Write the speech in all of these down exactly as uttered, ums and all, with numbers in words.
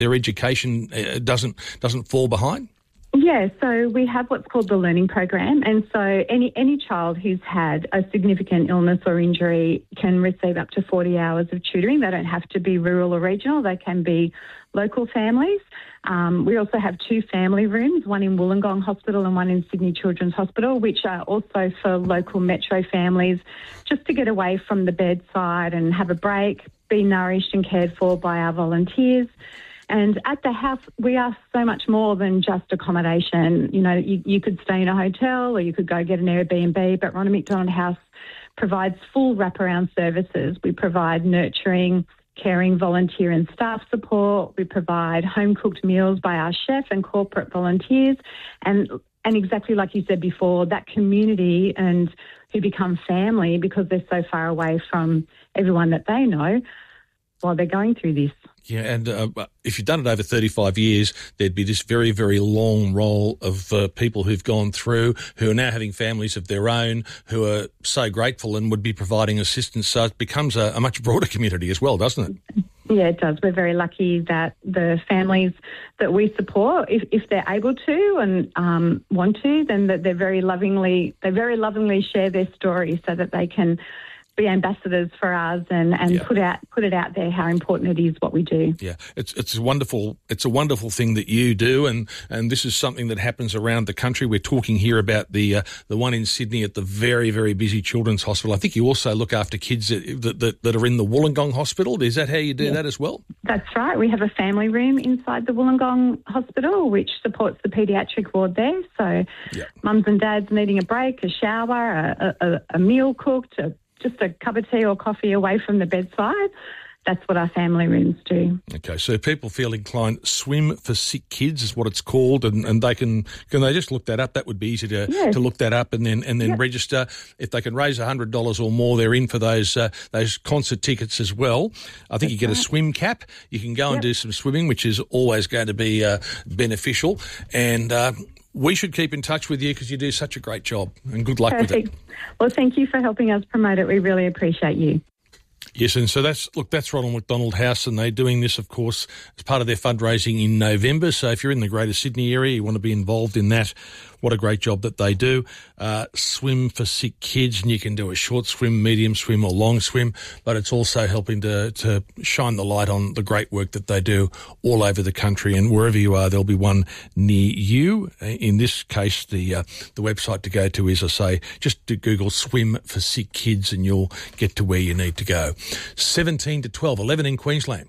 their education uh, doesn't doesn't fall behind? Yeah, so we have what's called the learning program, and so any any child who's had a significant illness or injury can receive up to forty hours of tutoring. They don't have to be rural or regional. They can be local families. Um, we also have two family rooms, one in Wollongong Hospital and one in Sydney Children's Hospital, which are also for local metro families, just to get away from the bedside and have a break, be nourished and cared for by our volunteers. And at the house, we are so much more than just accommodation. You know, you, you could stay in a hotel or you could go get an Airbnb, but Ronald McDonald House provides full wraparound services. We provide nurturing, caring volunteer and staff support. We provide home-cooked meals by our chef and corporate volunteers. And and exactly like you said before, that community and who become family because they're so far away from everyone that they know while they're going through this. Yeah, and uh, if you've done it over thirty-five years, there'd be this very, very long roll of uh, people who've gone through, who are now having families of their own, who are so grateful and would be providing assistance. So it becomes a, a much broader community as well, doesn't it? Yeah, it does. We're very lucky that the families that we support, if, if they're able to and um, want to, then that they're very lovingly, they very lovingly share their story so that they can be ambassadors for us and, and yeah. put out put it out there how important it is what we do. Yeah, it's it's a wonderful it's a wonderful thing that you do, and, and this is something that happens around the country. We're talking here about the uh, the one in Sydney at the very very busy Children's Hospital. I think you also look after kids that that, that are in the Wollongong Hospital. Is that how you do yeah. that as well? That's right. We have a family room inside the Wollongong Hospital which supports the paediatric ward there. So yeah. mums and dads needing a break, a shower, a, a, a meal cooked, a just a cup of tea or coffee away from the bedside. That's what our family rooms do. Okay, so people feel inclined, Swim for Sick Kids is what it's called, and, and they can can they just look that up? That would be easy to, yes. to look that up and then and then yep. register. If they can raise one hundred dollars or more, they're in for those uh, those concert tickets as well. I think That's you get right. a swim cap. You can go yep. and do some swimming, which is always going to be uh, beneficial. And uh, we should keep in touch with you because you do such a great job, and good luck Perfect. with it. Well, thank you for helping us promote it. We really appreciate you. Yes, and so that's, look, that's Ronald McDonald House, and they're doing this, of course, as part of their fundraising in November. So if you're in the Greater Sydney area, you want to be involved in that, what a great job that they do. Uh, Swim for Sick Kids, and you can do a short swim, medium swim or long swim, but it's also helping to, to shine the light on the great work that they do all over the country, and wherever you are, there'll be one near you. In this case, the uh, the website to go to is, I say, just to Google Swim for Sick Kids and you'll get to where you need to go. seventeen to twelve, eleven in Queensland.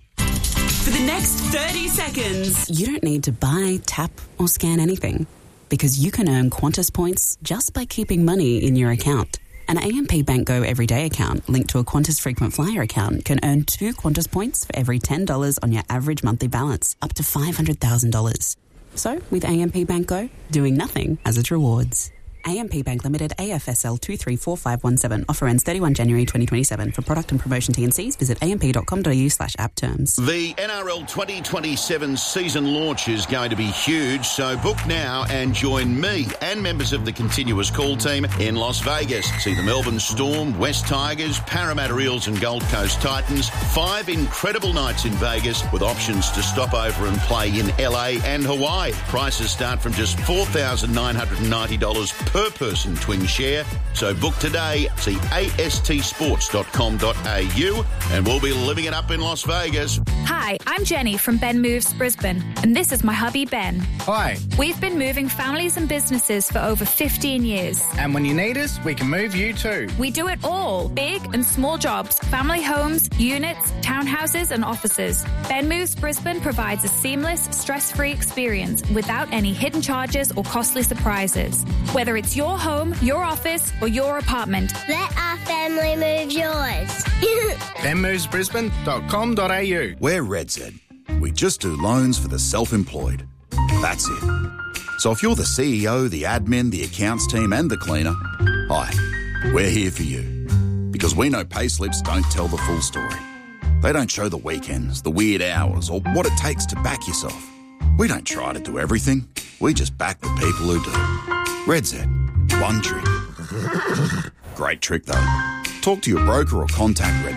For the next thirty seconds. You don't need to buy, tap or scan anything because you can earn Qantas points just by keeping money in your account. An A M P Bank Go Everyday account linked to a Qantas Frequent Flyer account can earn two Qantas points for every ten dollars on your average monthly balance, up to five hundred thousand dollars. So, with A M P Bank Go, doing nothing has its rewards. A M P Bank Limited, A F S L two three four five one seven. Offer ends thirty-first January twenty twenty-seven. For product and promotion T and Cs, visit amp.com.au slash app terms. The N R L twenty twenty-seven season launch is going to be huge, so book now and join me and members of the Continuous Call team in Las Vegas. See the Melbourne Storm, West Tigers, Parramatta Eels and Gold Coast Titans. Five incredible nights in Vegas with options to stop over and play in L A and Hawaii. Prices start from just four thousand nine hundred ninety dollars per person twin share. So book today. See A S T sports dot com dot a u and we'll be living it up in Las Vegas. Hi, I'm Jenny from Ben Moves Brisbane, and this is my hubby Ben. Hi. We've been moving families and businesses for over fifteen years. And when you need us, we can move you too. We do it all, big and small jobs, family homes, units, townhouses and offices. Ben Moves Brisbane provides a seamless, stress-free experience without any hidden charges or costly surprises. Whether it's your home, your office or your apartment, let our family move yours. ben moves brisbane dot com dot a u. We're RedZ. We just do loans for the self-employed. That's it. So if you're the C E O, the admin, the accounts team and the cleaner, hi, we're here for you. Because we know payslips don't tell the full story. They don't show the weekends, the weird hours or what it takes to back yourself. We don't try to do everything. We just back the people who do. RedZ. One trick. Great trick, though. Talk to your broker or contact RedZ.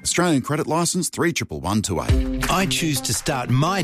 Australian credit licence three one one two eight. I choose to start my